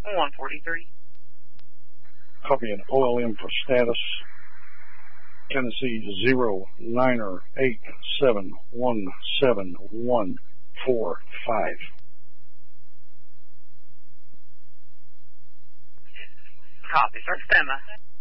143. Copy an OLM for status. Tennessee 0987171145. Copy, sir. Stand by.